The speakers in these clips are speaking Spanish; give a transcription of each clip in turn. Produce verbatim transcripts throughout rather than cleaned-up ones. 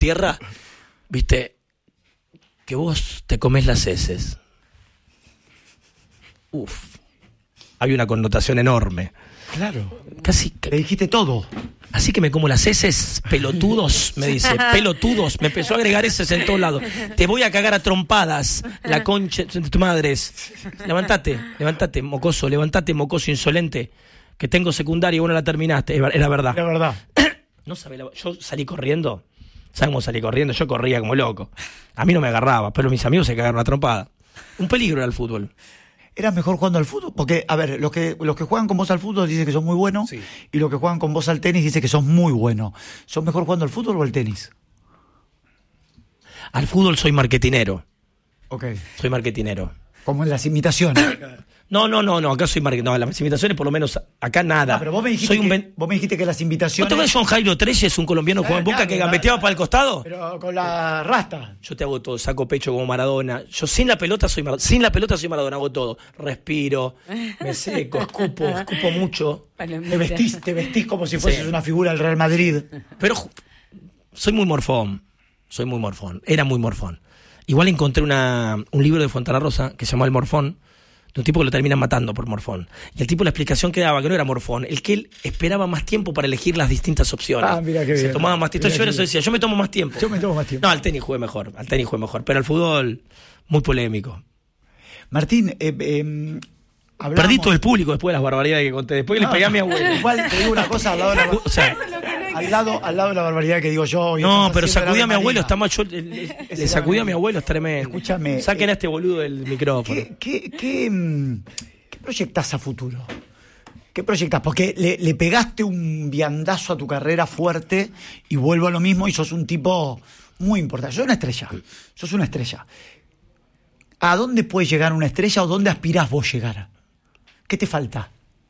tierra, viste, que vos te comés las heces. Uf, hay una connotación enorme. Claro. Casi. Le dijiste todo. Así que me como las heces, pelotudos, me dice, pelotudos, me empezó a agregar heces en todos lados. Te voy a cagar a trompadas, la concha de tu madre. Levantate, levantate, mocoso, levantate, mocoso insolente, que tengo secundaria y vos no la terminaste, era verdad. Era verdad. No sabe la... Yo salí corriendo, ¿sabes cómo salí corriendo? Yo corría como loco. A mí no me agarraba, pero mis amigos se cagaron a trompada. Un peligro era el fútbol. ¿Eras mejor jugando al fútbol? Porque, a ver, los que los que juegan con vos al fútbol dicen que sos muy bueno, sí. Y los que juegan con vos al tenis dicen que sos muy bueno. ¿Sos mejor jugando al fútbol o al tenis? Al fútbol soy marketinero. Ok. Soy marketinero. Como en las imitaciones. No, no, no, no, acá soy marketinero. No, las invitaciones por lo menos, acá nada. Ah, pero vos me dijiste, soy que, un ben... vos me dijiste que las invitaciones... ¿No te ves John Jairo Treyes, un colombiano jugado en Boca, que gambeteaba para el costado? Pero con la rasta. Yo te hago todo, saco pecho como Maradona. Yo sin la pelota soy Maradona, sin la pelota soy Maradona, hago todo. Respiro, me seco, escupo, escupo mucho. Te vestís, te vestís como si fueses sí. una figura del Real Madrid. Pero soy muy morfón, soy muy morfón, era muy morfón. Igual encontré una, un libro de Fontana Rosa que se llamó El Morfón, de un tipo que lo terminan matando por morfón. Y el tipo, la explicación que daba, que no era morfón, el que él esperaba más tiempo para elegir las distintas opciones. Ah, mira qué bien. Se tomaba más tiempo. Yo eso decía, yo me tomo más tiempo. Yo me tomo más tiempo. No, al tenis jugué mejor, al tenis jugué mejor, pero al fútbol, muy polémico. Martín, eh, eh, hablamos... Perdí todo el público después de las barbaridades que conté, después que no, le pegué a mi abuelo. Igual te digo una cosa al lado de la, o sea, al lado, al lado de la barbaridad que digo yo. No, pero sacudí a mi abuelo, está mal. Yo le, le, le sacudí a mi abuelo, es tremendo. Escúchame. Saquen eh, a este boludo del micrófono. ¿Qué, qué, qué, qué proyectás a futuro? ¿Qué proyectás? Porque le, le pegaste un viandazo a tu carrera fuerte y vuelvo a lo mismo y sos un tipo muy importante. Sos una estrella. Sos una estrella. ¿A dónde puede llegar una estrella o dónde aspirás vos llegar? ¿Qué te falta?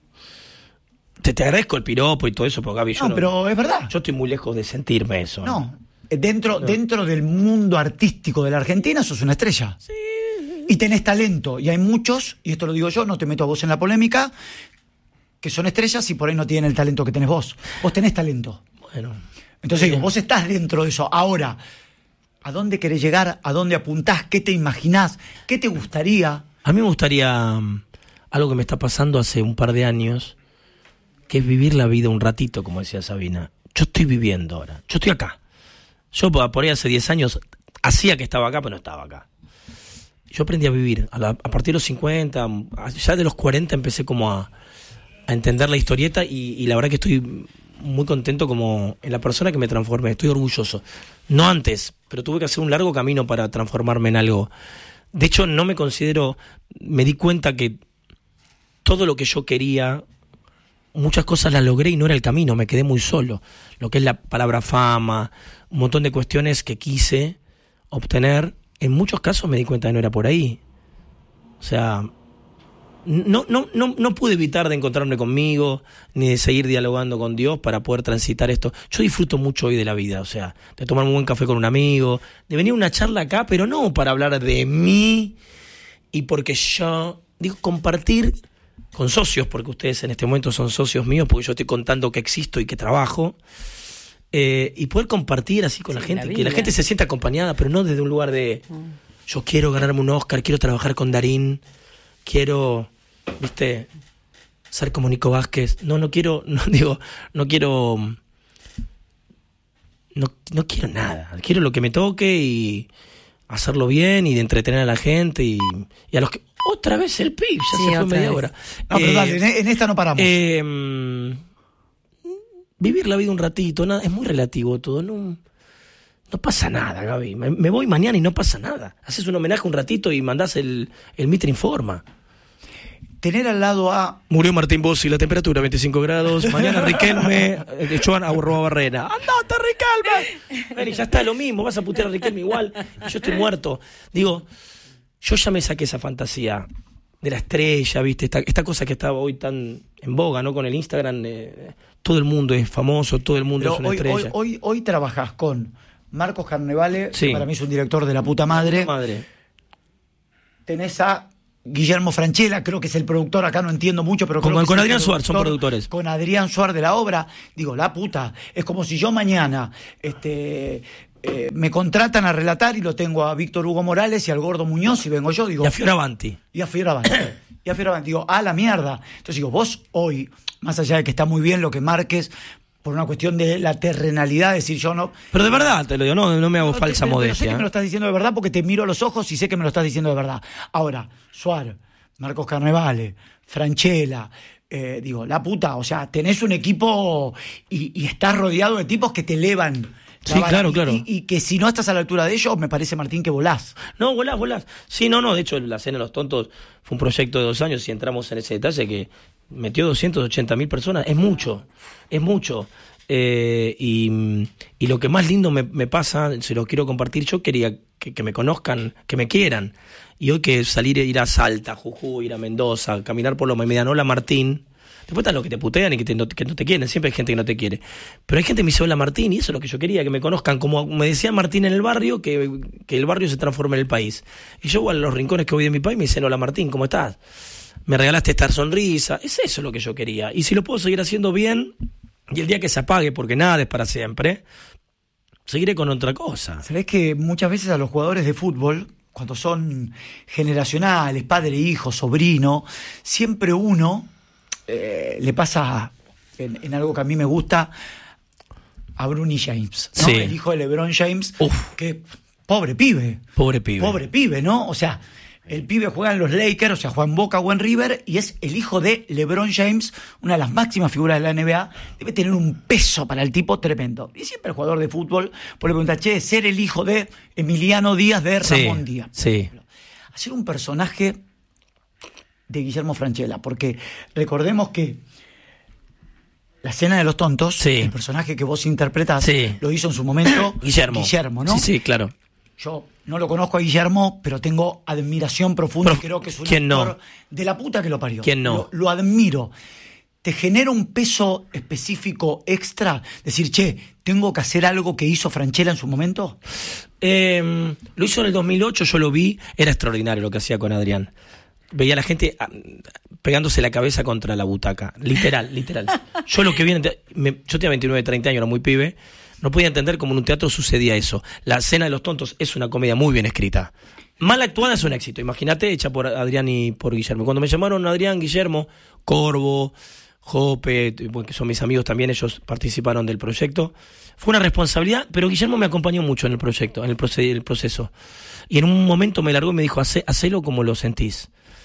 Te, te agradezco el piropo y todo eso, porque Gaby, yo no, no, pero es verdad. Yo estoy muy lejos de sentirme eso. No, ¿no? Dentro, no. dentro del mundo artístico de la Argentina sos una estrella. Sí. Y tenés talento. Y hay muchos, y esto lo digo yo, no te meto a vos en la polémica, que son estrellas y por ahí no tienen el talento que tenés vos. Vos tenés talento. Bueno. Entonces digo, vos estás dentro de eso. Ahora, ¿a dónde querés llegar? ¿A dónde apuntás? ¿Qué te imaginás? ¿Qué te gustaría? A mí me gustaría um, algo que me está pasando hace un par de años, que es vivir la vida un ratito, como decía Sabina. Yo estoy viviendo ahora. Yo estoy acá. Yo por ahí hace diez años hacía que estaba acá, pero no estaba acá. Yo aprendí a vivir. A, la, a partir de los cincuenta, ya de los cuarenta empecé como a, a entender la historieta y, y la verdad que estoy muy contento como en la persona que me transformé. Estoy orgulloso. No antes, pero tuve que hacer un largo camino para transformarme en algo. De hecho, no me considero... Me di cuenta que todo lo que yo quería... Muchas cosas las logré y no era el camino, me quedé muy solo. Lo que es la palabra fama, un montón de cuestiones que quise obtener, en muchos casos me di cuenta que no era por ahí. O sea, no, no, no, no pude evitar de encontrarme conmigo, ni de seguir dialogando con Dios para poder transitar esto. Yo disfruto mucho hoy de la vida, o sea, de tomar un buen café con un amigo, de venir a una charla acá, pero no para hablar de mí y porque yo, digo, compartir... con socios, porque ustedes en este momento son socios míos, porque yo estoy contando que existo y que trabajo, eh, y poder compartir así con sí, la gente, la que la gente se sienta acompañada, pero no desde un lugar de mm. yo quiero ganarme un Oscar, quiero trabajar con Darín, quiero, viste, ser como Nico Vázquez, no, no quiero, no digo, no quiero, no, no quiero nada, quiero lo que me toque y hacerlo bien y de entretener a la gente y, y a los que... Otra vez el P I B, ya sí, se fue media vez. hora. No, pero eh, dale, en, en esta no paramos. Eh, vivir la vida un ratito, nada, es muy relativo todo. No, no pasa nada, Gaby. Me, me voy mañana y no pasa nada. Haces un homenaje un ratito y mandás el, el Mitre Informa. Tener al lado a... Murió Martín Bossi, la temperatura veinticinco grados. Mañana Riquelme, de Joan Aburroa Barrena. ¡Andate, Riquelme! Ven, ya está lo mismo, vas a putear a Riquelme igual. Yo estoy muerto. Digo... Yo ya me saqué esa fantasía de la estrella, ¿viste? Esta, esta cosa que estaba hoy tan en boga, ¿no? Con el Instagram, eh, todo el mundo es famoso, todo el mundo Pero es una hoy, estrella. Hoy, hoy, hoy trabajás con Marcos Carnevale, sí. que para mí es un director de la puta madre. madre. Tenés a Guillermo Francella, creo que es el productor, acá no entiendo mucho, pero con, creo que con es Adrián Suárez son productores. Con Adrián Suárez de la obra, digo, la puta, es como si yo mañana, este... eh, me contratan a relatar y lo tengo a Víctor Hugo Morales y al Gordo Muñoz y vengo yo, digo... Y a Fioravanti. Y a Fioravanti. y a Fioravanti. Digo, a la mierda. Entonces digo, vos hoy, más allá de que está muy bien lo que marques, por una cuestión de la terrenalidad, decir yo no... Pero de verdad te lo digo, no, no me hago no, falsa te, modestia. Sé que me lo estás diciendo de verdad porque te miro a los ojos y sé que me lo estás diciendo de verdad. Ahora, Suárez, Marcos Carnevale, Franchella... Eh, digo, la puta, o sea, tenés un equipo y, y estás rodeado de tipos que te elevan. Sí, claro, y, claro. Y, y que si no estás a la altura de ellos, me parece, Martín, que volás. No, volás, volás. Sí, no, no, de hecho, la Cena de los Tontos fue un proyecto de dos años y entramos en ese detalle que metió doscientas ochenta mil personas. Es mucho, es mucho. Eh, y, y lo que más lindo me, me pasa, se lo quiero compartir, yo quería que, que me conozcan, que me quieran. Y hoy que salir, ir a Salta, Jujuy, ir a Mendoza, caminar por Loma y Medianola, Martín. Después están los que te putean y que, te, no, que no te quieren, siempre hay gente que no te quiere. Pero hay gente que me dice, hola Martín, y eso es lo que yo quería, que me conozcan. Como me decía Martín en el barrio, que, que el barrio se transforme en el país. Y yo voy a los rincones que voy de mi país y me dicen, hola Martín, ¿cómo estás? Me regalaste esta sonrisa. Es eso lo que yo quería. Y si lo puedo seguir haciendo bien, y el día que se apague, porque nada es para siempre, seguiré con otra cosa. ¿Sabés que muchas veces a los jugadores de fútbol, cuando son generacionales, padre, hijo, sobrino, siempre uno eh, le pasa en, en algo que a mí me gusta a Bronny James, ¿no? Sí. El hijo de LeBron James, Uf. que pobre pibe, Pobre pibe. pobre pibe, ¿no? O sea, el pibe juega en los Lakers, o sea, juega en Boca o en River, y es el hijo de LeBron James, una de las máximas figuras de la N B A. Debe tener un peso para el tipo tremendo. Y siempre el jugador de fútbol, por le pregunta, che, ser el hijo de Emiliano Díaz de Ramón Sí, Díaz. sí. Hacer un personaje de Guillermo Franchella, porque recordemos que La Cena de los Tontos, Sí. el personaje que vos interpretás, Sí. lo hizo en su momento Guillermo. Guillermo, ¿no? Sí, sí, claro. Yo no lo conozco a Guillermo, pero tengo admiración profunda. Prof- Creo que es un ¿quién no? actor de la puta que lo parió. ¿Quién no? Lo, lo admiro. ¿Te genera un peso específico extra? Decir, che, tengo que hacer algo que hizo Franchella en su momento. Eh, lo hizo en el dos mil ocho, yo lo vi, era extraordinario lo que hacía con Adrián. Veía a la gente ah, pegándose la cabeza contra la butaca, literal, literal. Yo lo que vi, en te- me- yo tenía veintinueve, treinta años, era muy pibe, no podía entender cómo en un teatro sucedía eso. La Cena de los Tontos es una comedia muy bien escrita. Mal actuada es un éxito, imagínate, hecha por Adrián y por Guillermo. Cuando me llamaron Adrián, Guillermo, Corvo, Jope, que son mis amigos también, ellos participaron del proyecto. Fue una responsabilidad, pero Guillermo me acompañó mucho en el proyecto, en el, proce- el proceso. Y en un momento me largó y me dijo, Hacé, hacelo como lo sentís.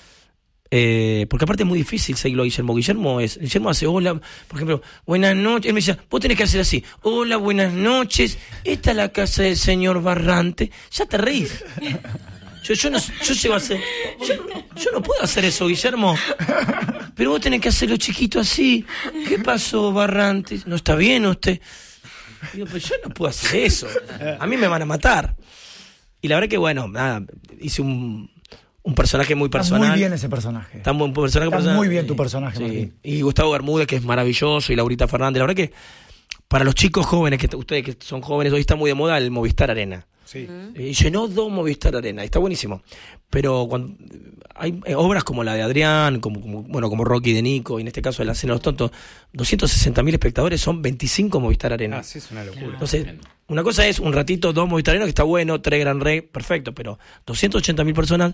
Eh, porque aparte es muy difícil seguirlo a Guillermo. Guillermo es, Guillermo hace hola, por ejemplo, buenas noches. Él me decía, vos tenés que hacer así, hola, buenas noches, esta es la casa del señor Barrante. Ya te reís. Yo, yo no yo llego a hacer. Yo, yo no puedo hacer eso, Guillermo. Pero vos tenés que hacerlo chiquito así. ¿Qué pasó, Barrante? ¿No está bien usted? Digo, pero yo no puedo hacer eso. A mí me van a matar. Y la verdad que, bueno, nada, hice un. Un personaje muy personal. Está muy bien ese personaje. Está muy, un personaje Está personal. muy bien tu personaje, Sí. Martín. Y Gustavo Bermúdez, que es maravilloso, y Laurita Fernández. La verdad que para los chicos jóvenes, que ustedes que son jóvenes, hoy está muy de moda el Movistar Arena. Sí. Y llenó dos Movistar Arena, y está buenísimo. Pero cuando hay eh, obras como la de Adrián, como, como bueno como Rocky de Nico, y en este caso de La Cena de los Tontos, doscientos sesenta mil espectadores son veinticinco Movistar Arena. Ah, sí, es una locura. Entonces, una cosa es un ratito, dos Movistar Arena, que está bueno, tres Gran Rey, perfecto, pero doscientas ochenta mil personas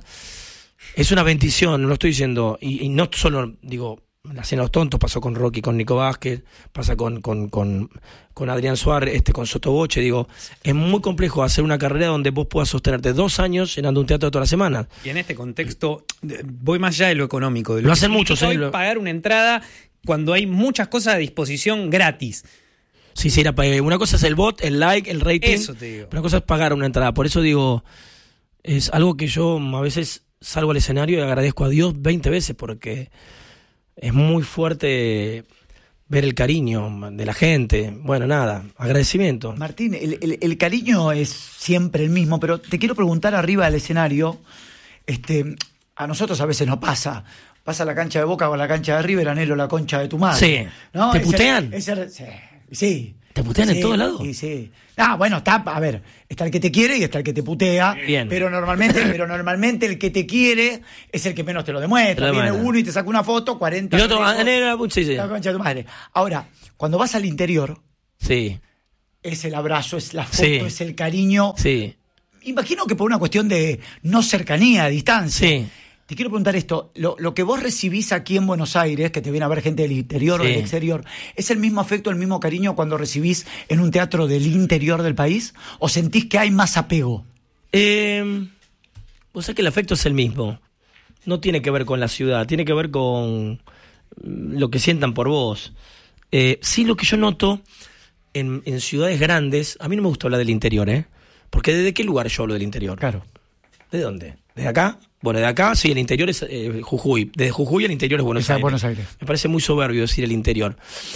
es una bendición, no lo estoy diciendo, y, y no solo, digo, La Cena de los Tontos pasó con Rocky, con Nico Vázquez, pasa con, con, con, con Adrián Suárez, este, con Sotoboche, digo, es muy complejo hacer una carrera donde vos puedas sostenerte dos años llenando un teatro toda la semana. Y en este contexto, de- voy más allá de lo económico. De lo Lo que hacen significa muchos, hoy ¿eh? Lo- pagar una entrada cuando hay muchas cosas a disposición gratis. Sí, sí, era, pa- una cosa es el bot, el like, el rating, Eso te digo. pero una cosa es pagar una entrada. Por eso digo, es algo que yo a veces salgo al escenario y agradezco a Dios veinte veces, porque es muy fuerte ver el cariño de la gente. Bueno, nada, agradecimiento. Martín, el, el- el cariño es siempre el mismo, pero te quiero preguntar arriba del escenario, este, a nosotros a veces nos pasa, pasa a la cancha de Boca o a la cancha de River, anhelo la concha de tu madre. Sí. ¿No? ¿Te Ese- putean? ese- sí, sí. ¿Te putean en Sí, todos lados? Sí, sí. Ah, bueno, está, a ver, está el que te quiere y está el que te putea. Bien. Pero normalmente, pero normalmente el que te quiere es el que menos te lo demuestra. Te lo Viene demuestra. uno y te saca una foto, cuarenta. Y el otro, lejos, ah, nena, sí, sí. la concha de tu madre. Ahora, cuando vas al interior, Sí. es el abrazo, es la foto, Sí. es el cariño. Sí, Imagino que por una cuestión de no cercanía, distancia. sí. Te quiero preguntar esto, lo, lo que vos recibís aquí en Buenos Aires, que te viene a ver gente del interior o Sí. del exterior, ¿es el mismo afecto, el mismo cariño cuando recibís en un teatro del interior del país? ¿O sentís que hay más apego? Eh, vos sabés que el afecto es el mismo. No tiene que ver con la ciudad, tiene que ver con mm, lo que sientan por vos. Eh, sí, lo que yo noto en, en ciudades grandes, a mí no me gusta hablar del interior, ¿eh? Porque ¿desde qué lugar yo hablo del interior? Claro. ¿De dónde? ¿Desde acá? Bueno, de acá, sí, el interior es eh, Jujuy. Desde Jujuy el interior es Buenos Esa es Aires. Buenos Aires. Me parece muy soberbio decir el interior.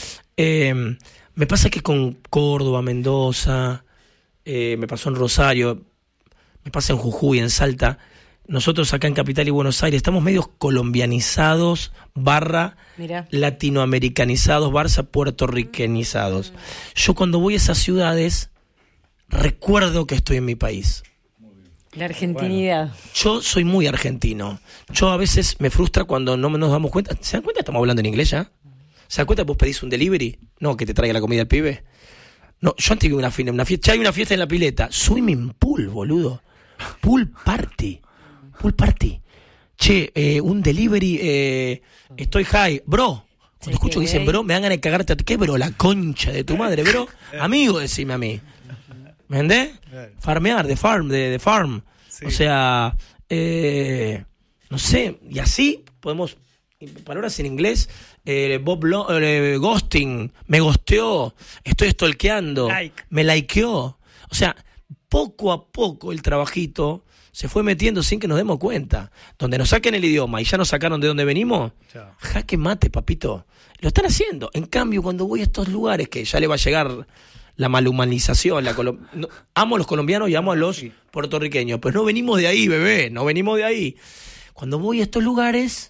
Eh, me pasa que con Córdoba, Mendoza, eh, me pasó en Rosario, me pasa en Jujuy, en Salta. Nosotros acá en Capital y Buenos Aires estamos medios colombianizados, barra Mirá. latinoamericanizados, barra puertorriquenizados. Yo cuando voy a esas ciudades, recuerdo que estoy en mi país. La argentinidad. Yo soy muy argentino. Yo a veces me frustra cuando no nos damos cuenta. ¿Se dan cuenta? Estamos hablando en inglés ya. ¿Se dan cuenta que vos pedís un delivery? No, que te traiga la comida el pibe. No, yo antes vi una, fi- una fiesta. Ya hay una fiesta en la pileta. Swimming pool, boludo. Pool party. Pool party. Che, eh, un delivery. Eh, estoy high. Bro. Cuando Sí, escucho que qué dicen gay. bro, me dan ganas de cagarte. a- ¿Qué bro? La concha de tu madre, bro. Amigo, decime a mí. ¿Me entendés? Farmear, de farm, de, de farm. O sea, eh, no sé, y así podemos, palabras en inglés, eh, Bob Lo- eh, ghosting, me gosteó, estoy stalkeando, Like. me likeó. O sea, poco a poco el trabajito se fue metiendo sin que nos demos cuenta. Donde nos saquen el idioma y ya nos sacaron de donde venimos, Chao. jaque mate, papito. Lo están haciendo. En cambio, cuando voy a estos lugares que ya le va a llegar la malhumanización, la colom- no, amo a los colombianos y amo a los puertorriqueños, pero no venimos de ahí, bebé, no venimos de ahí. Cuando voy a estos lugares,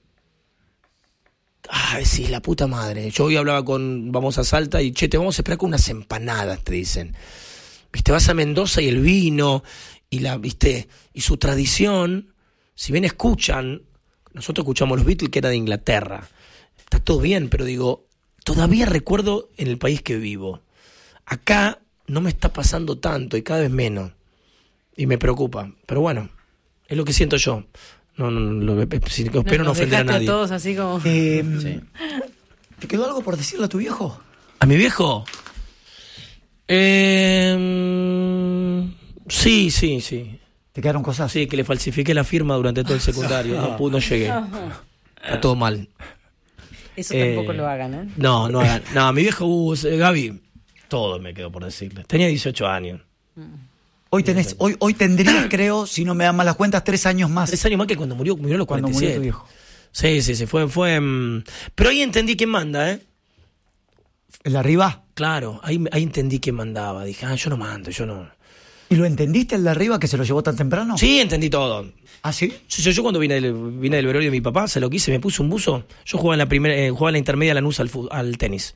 ay, sí, la puta madre. Yo hoy hablaba con, vamos a Salta y, che, te vamos a esperar con unas empanadas, te dicen. Viste, vas a Mendoza y el vino, y la, viste, y su tradición, si bien escuchan, nosotros escuchamos los Beatles, que era de Inglaterra, está todo bien, pero digo, todavía recuerdo en el país que vivo. Acá no me está pasando tanto y cada vez menos. Y me preocupa. Pero bueno, es lo que siento yo. No, no, no, lo- si- espero no Nos ofender a dejaste nadie. todos así como... Eh, Sí. ¿Te quedó algo por decirle a tu viejo? ¿A mi viejo? Eh, sí, sí, sí. ¿Te quedaron cosas? Sí, que le falsifiqué la firma durante todo el secundario. No, pude, no llegué. Está todo mal. Eso Eh, tampoco lo hagan, ¿eh? No, no hagan. No, a mi viejo, uh, Gaby, todo me quedó por decirle. Tenía dieciocho años. Hoy tenés, hoy, hoy tendrías, creo, si no me dan malas cuentas, tres años más. Tres años más que cuando murió, murió a los Cuando cuarenta y murió siete. tu viejo. Sí, sí, sí, fue, fue... mm, Pero ahí entendí quién manda, ¿eh? ¿El de arriba? Claro, ahí, ahí entendí quién mandaba. Dije, ah, yo no mando, yo no... ¿Y lo entendiste el de arriba que se lo llevó tan temprano? Sí, entendí todo. ¿Ah, sí? Sí, Yo, yo cuando vine del, vine del velorio de mi papá, se lo quise, me puse un buzo. Yo jugaba en la primera, eh, jugaba en la intermedia Lanús al, fu- al tenis.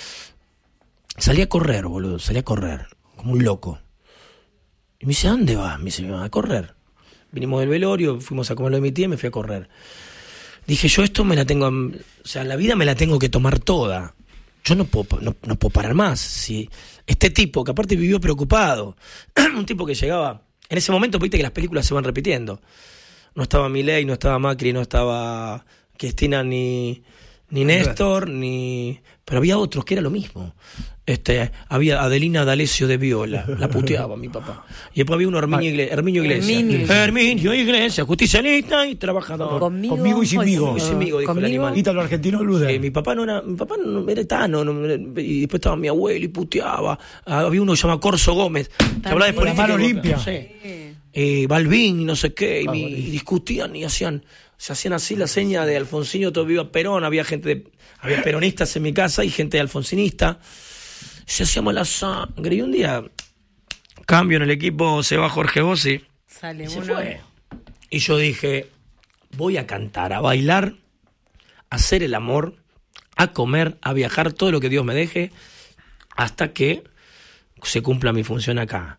Salí a correr, boludo, salí a correr, como un loco. Y me dice, ¿a dónde vas? Me dice, a correr. Vinimos del velorio, fuimos a comer lo de mi tía y me fui a correr. Dije, yo esto me la tengo, o sea, la vida me la tengo que tomar toda. Yo no puedo, no, no puedo parar más. Si este tipo, que aparte vivió preocupado, un tipo que llegaba, en ese momento, viste que las películas se van repitiendo. No estaba Milei, no estaba Macri, no estaba Cristina ni, ni Néstor, ni... Pero había otros que era lo mismo. Este, había Adelina D'Alessio de Viola, la puteaba mi papá. Y después había uno Herminio Iglesias, Herminio Iglesias. Herminio. Herminio Iglesias, justicialista y trabajador. Conmigo, Conmigo y sinmigo. o- Y sinmigo, dijo el conmigo. animal. Ítalo argentino Luder. Eh, mi papá no era, mi papá no era tano, no, y después estaba mi abuelo y puteaba. Ah, había uno que se llama Corso Gómez, que hablaba de Con la política. mano y- limpia. Sí. Eh, Balbín y no sé qué, y, mi- y discutían y hacían, se hacían así la seña de Alfonsinio, todo viva Perón, había gente de, había peronistas en mi casa y gente de alfonsinista. Se hacía mala sangre y un día cambio en el equipo, se va Jorge Bossi. Sale Y se uno. fue. Y yo dije, voy a cantar, a bailar, a hacer el amor, a comer, a viajar, todo lo que Dios me deje, hasta que se cumpla mi función acá.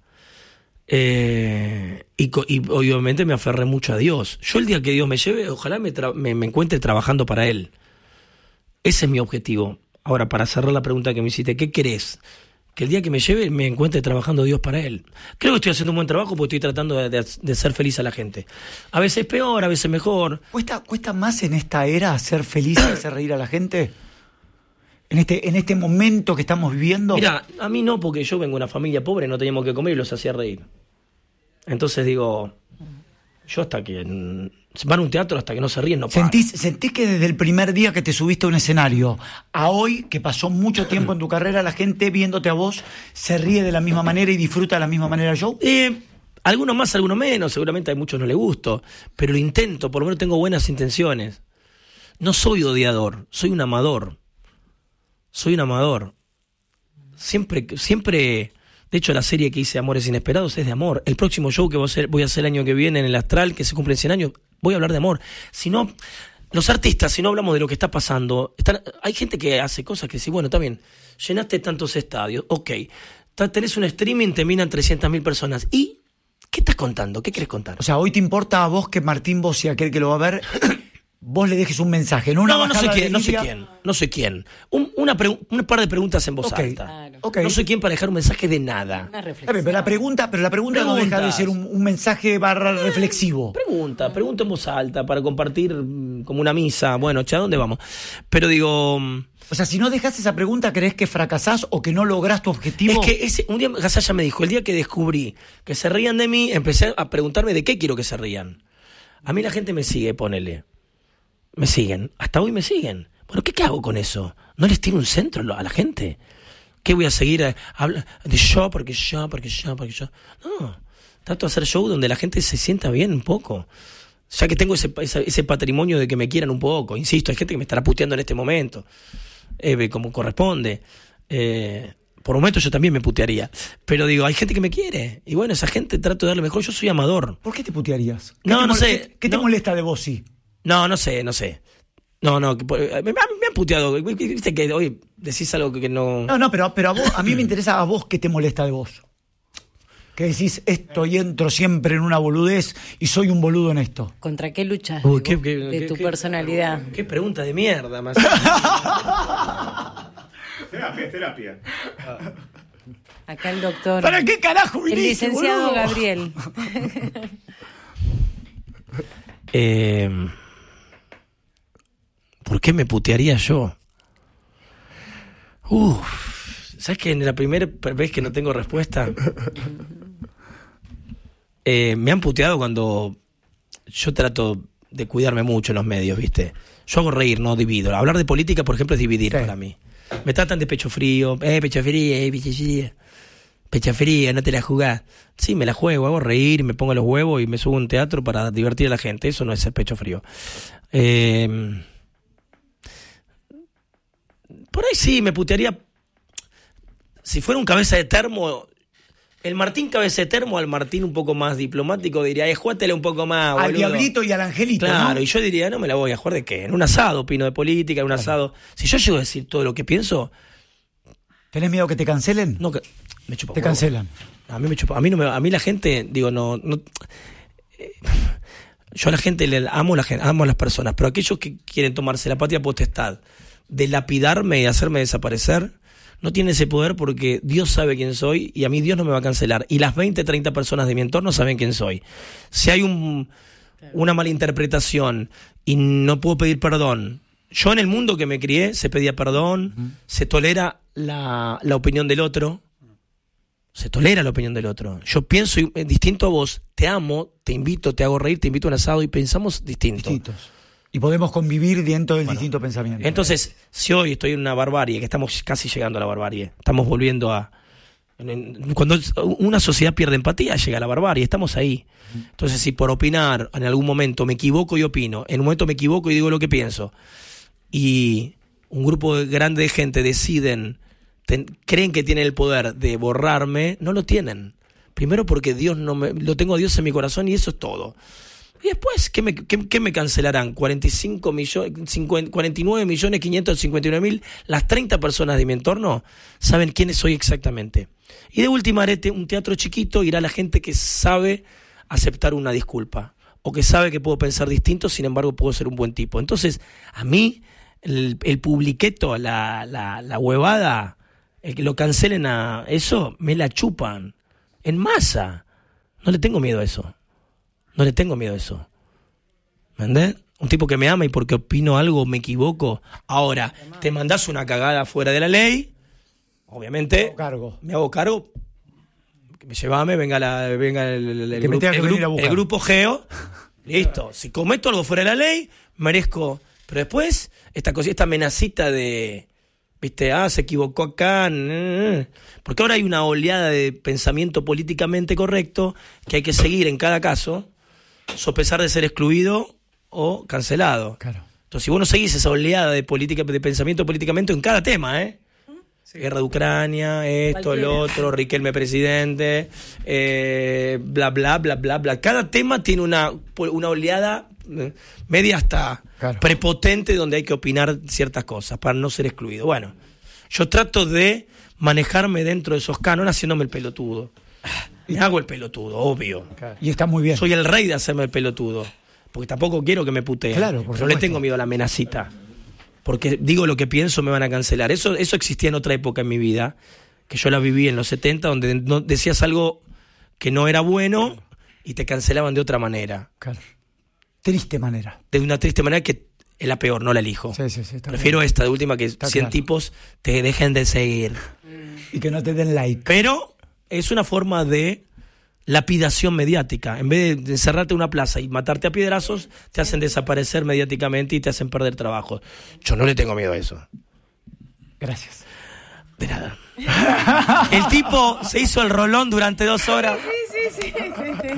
Eh, y, co- y obviamente me aferré mucho a Dios. Yo el día que Dios me lleve, ojalá me, tra- me, me encuentre trabajando para Él. Ese es mi objetivo. Ahora, para cerrar la pregunta que me hiciste, ¿qué querés? que el día que me lleve me encuentre trabajando Dios para Él. Creo que estoy haciendo un buen trabajo porque estoy tratando de, de, de ser feliz a la gente. A veces peor, a veces mejor. ¿Cuesta, cuesta más en esta era ser feliz y hacer reír a la gente? En este, en este momento que estamos viviendo. Mira, a mí no, porque yo vengo de una familia pobre, no teníamos que comer y los hacía reír. Entonces digo, yo hasta que van a un teatro hasta que no se ríen no paran. ¿Sentís, ¿Sentís que desde el primer día que te subiste a un escenario a hoy, que pasó mucho tiempo en tu carrera, la gente viéndote a vos se ríe de la misma manera y disfruta de la misma manera el show? Eh, algunos más, algunos menos, seguramente a muchos no les gusto, pero lo intento, por lo menos tengo buenas intenciones. No soy odiador, soy un amador. Soy un amador. Siempre, siempre, de hecho la serie que hice Amores Inesperados es de amor. El próximo show que voy a hacer, voy a hacer el año que viene en el Astral, que se cumplen cien años, voy a hablar de amor. Si no, los artistas, si no hablamos de lo que está pasando, están, hay gente que hace cosas que sí, bueno, está bien, llenaste tantos estadios, ok, tenés un streaming, te miran trescientas mil personas, ¿y qué estás contando? ¿Qué querés contar? O sea, hoy te importa a vos que Martín Bossi, aquel que lo va a ver, vos le dejes un mensaje, no una No, no sé bajada de quién, no sé línea. quién, no sé quién. Un, una, pregu- un par de preguntas en voz Ok, alta. Claro. ok. No soy quien para dejar un mensaje de nada. Una Está reflexión. bien, pero la pregunta, pero la pregunta no deja de Preguntas. ser un, un mensaje barra reflexivo. Pregunta, pregunta en voz alta para compartir mm, como una misa. Bueno, che, ¿a dónde vamos? Pero digo, mm, O sea, si no dejas esa pregunta, ¿crees que fracasás o que no lográs tu objetivo? es que ese, un día Gasalla me dijo, el día que descubrí que se rían de mí, empecé a preguntarme de qué quiero que se rían. A mí la gente me sigue, ponele. Me siguen. Hasta hoy me siguen. Bueno, ¿qué, qué hago con eso? ¿No les tiro un centro a la gente? ¿Qué voy a seguir a, a hablar de yo, porque yo, porque yo, porque yo? No. Trato de hacer show donde la gente se sienta bien un poco. Ya que tengo ese, ese, ese patrimonio de que me quieran un poco. Insisto, hay gente que me estará puteando en este momento. Eh, como corresponde. Eh, por momentos yo también me putearía. Pero digo, hay gente que me quiere. Y bueno, esa gente trato de darle mejor. Yo soy amador. ¿Por qué te putearías? ¿Qué No, te no mol- sé, ¿Qué, qué te no. molesta de Bossi? No, no sé, no sé. No, no, que por- me, me han me han puteado. Viste que hoy decís algo que, que no... No, no, pero, pero a, vos, a mí me interesa a vos qué te molesta de vos. Que decís esto y entro siempre en una boludez y soy un boludo en esto. ¿Contra qué luchas Uy, de, qué- vos, qué- de qué- tu qué- personalidad? Qué pregunta de mierda, más. Terapia, terapia. Acá el doctor. ¿Para qué carajo El viniste, licenciado boludo? Gabriel. eh, ¿Por qué me putearía yo? Uf, ¿sabes que en la primera vez que no tengo respuesta? Eh, me han puteado cuando yo trato de cuidarme mucho en los medios, ¿viste? Yo hago reír, no divido. Hablar de política, por ejemplo, es dividir Sí. para mí. Me tratan de pecho frío, eh, pecho frío, eh, pecho frío. Pecho frío, no te la jugás. Sí, me la juego, hago reír, me pongo los huevos y me subo a un teatro para divertir a la gente. Eso no es ser pecho frío. Eh, por ahí sí, me putearía. Si fuera un cabeza de termo, el Martín cabeza de termo al Martín un poco más diplomático diría, eh, jugátela un poco más, Al boludo. diablito y al angelito, Claro, ¿no? y yo diría, no me la voy a jugar de qué, en un asado opino de política, en un asado. Si yo llego a decir todo lo que pienso, ¿Tenés miedo que te cancelen? no, que- me chupa Te huevo. cancelan. A mí me chupa, a mí no me, a mí la gente, digo, no, no eh, yo a la gente le amo a la gente, amo a las personas, pero aquellos que quieren tomarse la patria potestad de lapidarme y hacerme desaparecer, no tienen ese poder porque Dios sabe quién soy y a mí Dios no me va a cancelar. Y las veinte, treinta personas de mi entorno saben quién soy. Si hay un, una malinterpretación y no puedo pedir perdón, yo en el mundo que me crié se pedía perdón, uh-huh. se tolera la, la opinión del otro, se tolera la opinión del otro. Yo pienso y- distinto a vos, te amo, te invito, te hago reír, te invito a un asado y pensamos distinto. Distintos. Y podemos convivir dentro del Bueno, distinto pensamiento. Entonces, si hoy estoy en una barbarie, que estamos casi llegando a la barbarie, estamos volviendo a... en- en- Cuando una sociedad pierde empatía, llega a la barbarie, estamos ahí. Entonces, si por opinar en algún momento me equivoco y opino, en un momento me equivoco y digo lo que pienso, y un grupo grande de gente deciden, ten- creen que tienen el poder de borrarme, no lo tienen. Primero porque Dios no me, lo tengo a Dios en mi corazón y eso es todo. Y después, ¿qué me, qué, qué me cancelarán? cuarenta y cinco millones, cincuenta, cuarenta y nueve millones quinientos cincuenta y nueve mil, las treinta personas de mi entorno saben quiénes soy exactamente. Y de última haré te- un teatro chiquito, irá la gente que sabe aceptar una disculpa, o que sabe que puedo pensar distinto, sin embargo puedo ser un buen tipo. Entonces, a mí, el, el publiqueto, la, la, la huevada, el que lo cancelen a eso, me la chupan. En masa. No le tengo miedo a eso. No le tengo miedo a eso. ¿Me entendés? Un tipo que me ama y porque opino algo me equivoco. Ahora, te mandás una cagada fuera de la ley, obviamente Me hago cargo. me hago cargo. Que me llevame, venga, la, venga el, el, el, Que me gru- tenga que el venir gru- a buscar. el grupo Geo. Listo. Si cometo algo fuera de la ley, merezco. Pero después, esta cosita, esta amenacita de... ¿Viste? Ah, se equivocó acá. Porque ahora hay una oleada de pensamiento políticamente correcto que hay que seguir en cada caso, sopesar de ser excluido o cancelado. Claro. Entonces, si vos no seguís esa oleada de política, de pensamiento políticamente en cada tema, ¿eh? Sí. Guerra de Ucrania, esto, Cualquiera. el otro, Riquelme presidente, eh, bla, bla, bla, bla, bla. Cada tema tiene una, una oleada eh, media hasta Claro. prepotente donde hay que opinar ciertas cosas para no ser excluido. Bueno, yo trato de manejarme dentro de esos cánones haciéndome el pelotudo. Me hago el pelotudo, obvio. Y está muy bien. Soy el rey de hacerme el pelotudo. Porque tampoco quiero que me puteen. Claro, por pero supuesto. le tengo miedo a la amenacita. Porque digo lo que pienso, me van a cancelar. Eso, eso existía en otra época en mi vida, que yo la viví en los setenta, donde no, decías algo que no era bueno y te cancelaban de otra manera. Claro. Triste manera. De una triste manera que es la peor, no la elijo. Sí, sí, sí. está Prefiero bien. esta de última, que Está cien claro. tipos te dejen de seguir. Y que no te den like. Pero es una forma de lapidación mediática. En vez de encerrarte en una plaza y matarte a piedrazos, te hacen desaparecer mediáticamente y te hacen perder trabajo. Yo no le tengo miedo a eso. Gracias. De nada. El tipo se hizo el rolón durante dos horas. Sí, sí, sí,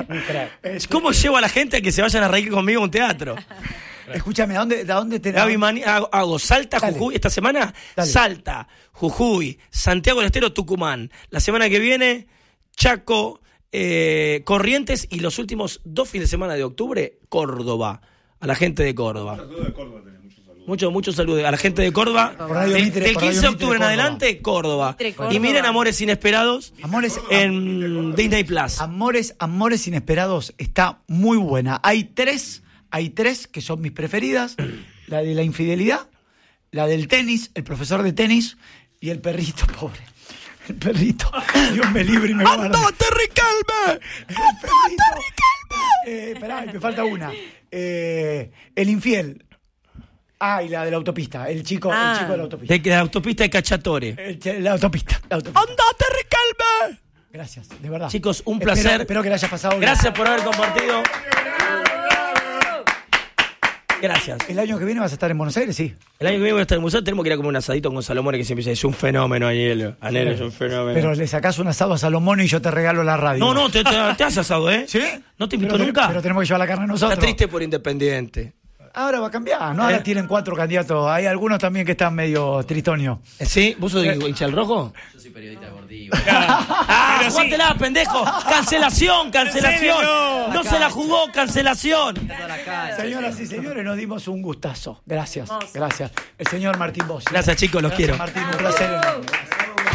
sí. ¿Cómo llevo a la gente a que se vayan a reír conmigo a un teatro? Escúchame, ¿a dónde, ¿a dónde te Gaby Mani- hago, hago Salta, Dale. Jujuy, esta semana, Dale. Salta, Jujuy, Santiago del Estero, Tucumán. La semana que viene, Chaco, eh, Corrientes, y los últimos dos fines de semana de octubre, Córdoba. A la gente de Córdoba. Muchos, muchos saludos a la gente de Córdoba. Por Radio Del, Mitre, del por Radio quince de Mitre, octubre en Córdoba. adelante, Córdoba. Mitre, Y Córdoba. miren Amores Inesperados Amores, en Disney Plus. Amores, Amores Inesperados está muy buena. Hay tres, hay tres que son mis preferidas. La de la infidelidad, la del tenis, el profesor de tenis y el perrito, pobre. El perrito. Dios me libre y me guarde. ¡Andate, Riquelme! El perrito. Eh, esperá, me falta una. Eh, el infiel. Ah, y la de la autopista. El chico, Ah. el chico de la autopista. De la autopista de Cachatore. El che- la autopista. La autopista. ¡Andate, Riquelme! Gracias, de verdad. Chicos, un Espero- placer. Espero que le haya pasado bien. Gracias por haber compartido. Gracias. El año que viene vas a estar en Buenos Aires, sí. El año que viene voy a estar en el museo. Tenemos que ir a comer un asadito con Salomón, que siempre dice, es un fenómeno, Anelo. Anelo es un fenómeno. Pero le sacás un asado a Salomón y yo te regalo la radio. No, no, te, te, te has asado, ¿eh? ¿Sí? No te invito Pero- nunca. Pero tenemos que llevar la carne nosotros. Está triste por Independiente. Ahora va a cambiar, ¿no? Ahora ¿Eh? tienen cuatro candidatos. Hay algunos también que están medio tristonios. ¿Sí? ¿Vos sos hincha del rojo? Yo soy periodista deportivo. ¡Ah, Pero sí. jugátela, pendejo! ¡Cancelación, cancelación! no. ¡No se la jugó, cancelación! Toda la calle. Señoras y señores, nos dimos un gustazo. Gracias, gracias. El señor Martín Bossi. Gracias, chicos, los Gracias, quiero. Martín, un placer enorme.